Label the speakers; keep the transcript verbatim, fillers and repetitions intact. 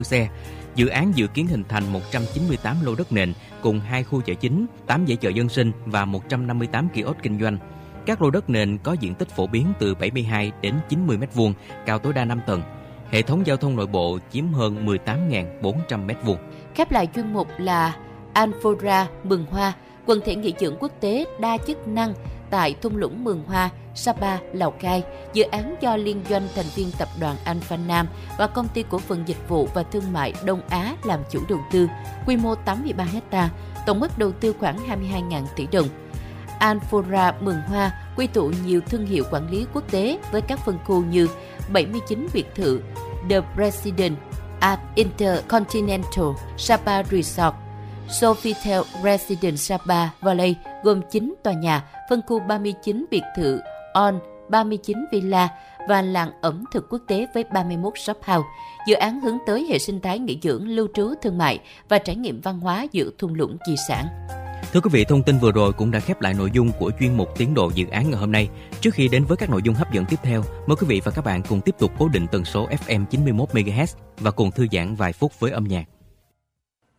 Speaker 1: xe. Dự án dự kiến hình thành một trăm chín mươi tám lô đất nền cùng hai khu chợ chính, tám dãy chợ dân sinh và một trăm năm mươi tám ki-ốt kinh doanh. Các lô đất nền có diện tích phổ biến từ bảy mươi hai đến chín mươi mét vuông, cao tối đa năm tầng. Hệ thống giao thông nội bộ chiếm hơn mười tám nghìn bốn trăm mét vuông.
Speaker 2: Khép lại chuyên mục là Alfora Mường Hoa, quần thể nghỉ dưỡng quốc tế đa chức năng tại thung lũng Mường Hoa, Sapa, Lào Cai, dự án do liên doanh thành viên tập đoàn Alpha Nam và công ty cổ phần dịch vụ và thương mại Đông Á làm chủ đầu tư, quy mô tám mươi ba héc ta, tổng mức đầu tư khoảng hai mươi hai nghìn tỷ đồng. Alfora Mường Hoa quy tụ nhiều thương hiệu quản lý quốc tế với các phân khu như bảy mươi chín biệt thự, The President at Intercontinental Sapa Resort, Sofitel Residence Sapa Valley gồm chín tòa nhà, phân khu ba mươi chín biệt thự, On ba mươi chín villa và làng ẩm thực quốc tế với ba mươi mốt shop house. Dự án hướng tới hệ sinh thái nghỉ dưỡng, lưu trú thương mại và trải nghiệm văn hóa giữa thung lũng di sản.
Speaker 1: Thưa quý vị, thông tin vừa rồi cũng đã khép lại nội dung của chuyên mục tiến độ dự án ngày hôm nay. Trước khi đến với các nội dung hấp dẫn tiếp theo, mời quý vị và các bạn cùng tiếp tục cố định tần số ép em chín mươi mốt mê ga héc và cùng thư giãn vài phút với âm nhạc.